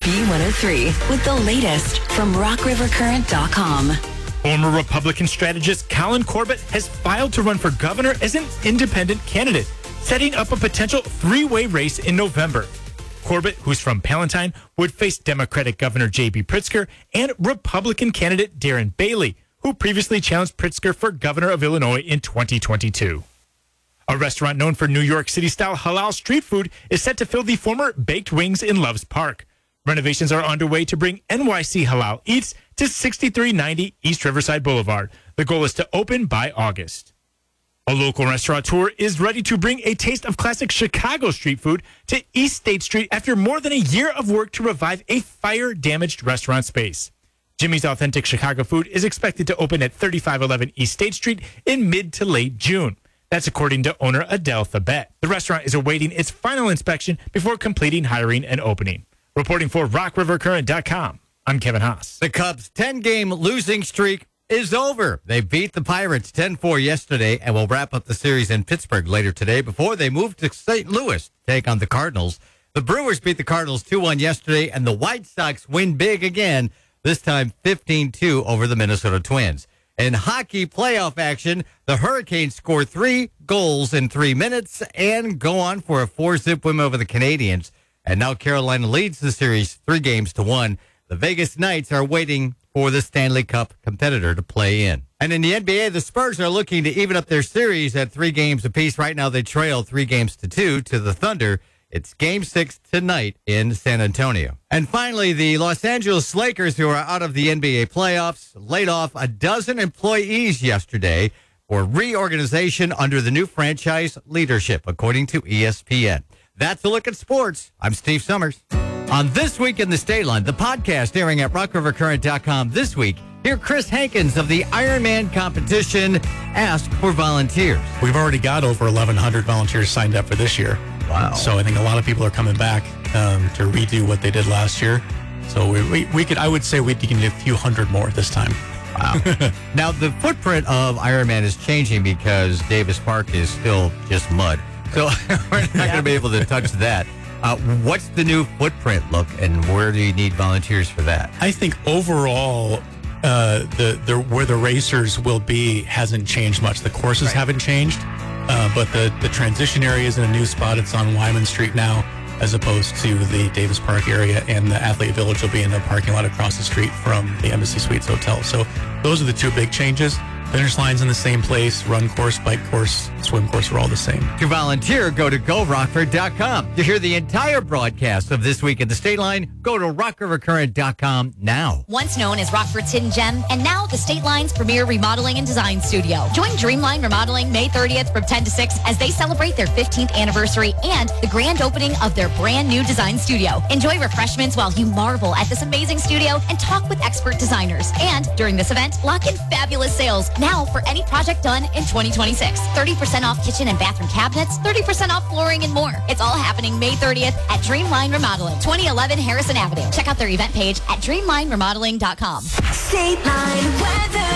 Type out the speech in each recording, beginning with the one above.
B103 with the latest from rockrivercurrent.com. Former Republican strategist Colin Corbett has filed to run for governor as an independent candidate, setting up a potential three-way race in November. Corbett, who's from Palatine, would face Democratic Governor J.B. Pritzker and Republican candidate Darren Bailey, who previously challenged Pritzker for governor of Illinois in 2022. A restaurant known for New York City-style halal street food is set to fill the former Baked Wings in Loves Park. Renovations are underway to bring NYC Halal Eats to 6390 East Riverside Boulevard. The goal is to open by August. A local restaurateur is ready to bring a taste of classic Chicago street food to East State Street after more than a year of work to revive a fire-damaged restaurant space. Jimmy's Authentic Chicago Food is expected to open at 3511 East State Street in mid to late June. That's according to owner Adele Thabet. The restaurant is awaiting its final inspection before completing hiring and opening. Reporting for RockRiverCurrent.com, I'm Kevin Haas. The Cubs' 10-game losing streak is over. They beat the Pirates 10-4 yesterday and will wrap up the series in Pittsburgh later today before they move to St. Louis to take on the Cardinals. The Brewers beat the Cardinals 2-1 yesterday, and the White Sox win big again, this time 15-2 over the Minnesota Twins. In hockey playoff action, the Hurricanes score 3 goals in 3 minutes and go on for a 4-zip win over the Canadiens. And now Carolina leads the series 3-1. The Vegas Knights are waiting for the Stanley Cup competitor to play in. And in the NBA, the Spurs are looking to even up their series at 3 games apiece. Right now, they trail 3-2 to the Thunder. It's Game 6 tonight in San Antonio. And finally, the Los Angeles Lakers, who are out of the NBA playoffs, laid off a dozen employees yesterday for reorganization under the new franchise leadership, according to ESPN. That's a look at sports. I'm Steve Summers. On This Week in the State Line, the podcast airing at rockrivercurrent.com this week, hear Chris Hankins of the Ironman competition ask for volunteers. We've already got over 1,100 volunteers signed up for this year. Wow. So I think a lot of people are coming back to redo what they did last year. So we could, I would say we can do a few hundred more this time. Wow. Now, the footprint of Ironman is changing because Davis Park is still just mud. So we're not going to be able to touch that. What's the new footprint look, and where do you need volunteers for that? I think overall, where the racers will be hasn't changed much. The courses haven't changed. But the transition area is in a new spot. It's on Wyman Street now, as opposed to the Davis Park area, and the Athlete Village will be in the parking lot across the street from the Embassy Suites Hotel. So those are the 2 big changes. Finish line's in the same place. Run course, bike course, swim course are all the same. To volunteer, go to GoRockford.com. To hear the entire broadcast of This Week in the State Line, go to RockRiverCurrent.com now. Once known as Rockford's hidden gem, and now the State Line's premier remodeling and design studio. Join Dreamline Remodeling May 30th from 10 to 6 as they celebrate their 15th anniversary and the grand opening of their brand new design studio. Enjoy refreshments while you marvel at this amazing studio and talk with expert designers. And during this event, lock in fabulous sales now for any project done in 2026. 30% off kitchen and bathroom cabinets, 30% off flooring, and more. It's all happening May 30th at Dreamline Remodeling, 2011 Harrison Avenue. Check out their event page at dreamlineremodeling.com. State Line weather.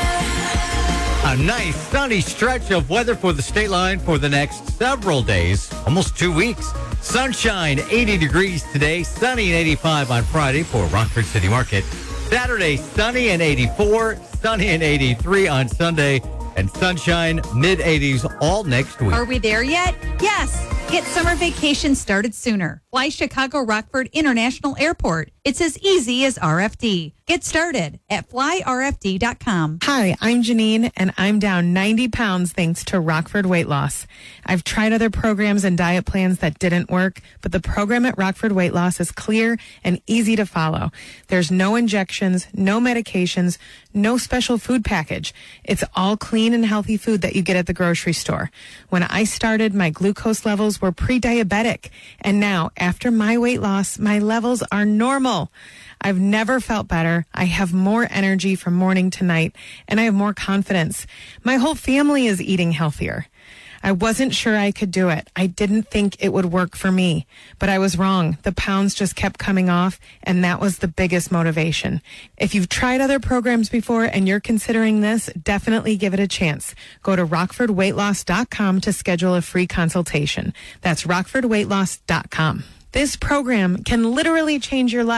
A nice sunny stretch of weather for the State Line for the next several days, almost 2 weeks. Sunshine, 80 degrees today, sunny and 85 on Friday for Rockford City Market. Saturday, sunny and 84, sunny and 83 on Sunday, and sunshine, mid-80s all next week. Are we there yet? Yes. Get summer vacation started sooner. Fly Chicago Rockford International Airport. It's as easy as RFD. Get started at flyrfd.com. Hi, I'm Janine, and I'm down 90 pounds thanks to Rockford Weight Loss. I've tried other programs and diet plans that didn't work, but the program at Rockford Weight Loss is clear and easy to follow. There's no injections, no medications, no special food package. It's all clean and healthy food that you get at the grocery store. When I started, my glucose levels were pre-diabetic, and now, after my weight loss, my levels are normal. I've never felt better. I have more energy from morning to night, and I have more confidence. My whole family is eating healthier. I wasn't sure I could do it. I didn't think it would work for me, but I was wrong. The pounds just kept coming off, and that was the biggest motivation. If you've tried other programs before and you're considering this, definitely give it a chance. Go to rockfordweightloss.com to schedule a free consultation. That's rockfordweightloss.com. This program can literally change your life.